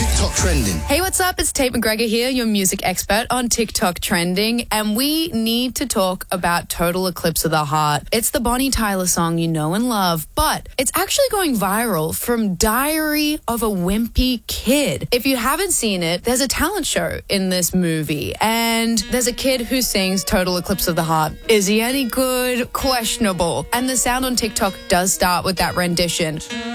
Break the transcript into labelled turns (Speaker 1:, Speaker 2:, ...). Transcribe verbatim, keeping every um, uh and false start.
Speaker 1: TikTok trending.
Speaker 2: Hey, what's up? It's Tate McGregor here, your music expert on TikTok trending, and we need to talk about Total Eclipse of the Heart. It's the Bonnie Tyler song you know and love, but it's actually going viral from Diary of a Wimpy Kid. If you haven't seen it, there's a talent show in this movie, and there's a kid who sings Total Eclipse of the Heart. Is he any good? Questionable. And the sound on TikTok does start with that rendition.